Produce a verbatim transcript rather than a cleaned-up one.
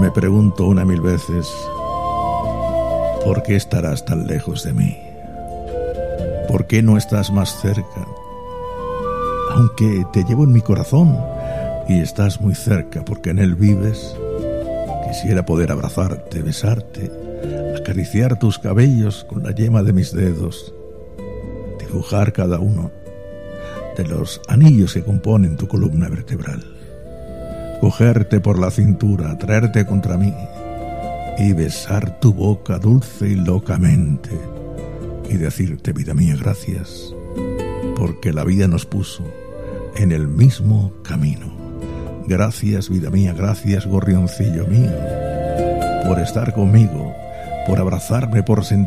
Me pregunto una mil veces, ¿por qué estarás tan lejos de mí? ¿Por qué no estás más cerca? Aunque te llevo en mi corazón y estás muy cerca porque en él vives, quisiera poder abrazarte, besarte, acariciar tus cabellos con la yema de mis dedos, dibujar cada uno de los anillos que componen tu columna vertebral, cogerte por la cintura, traerte contra mí y besar tu boca dulce y locamente y decirte, vida mía, gracias, porque la vida nos puso en el mismo camino. Gracias, vida mía, gracias, gorrioncillo mío, por estar conmigo, por abrazarme, por sentir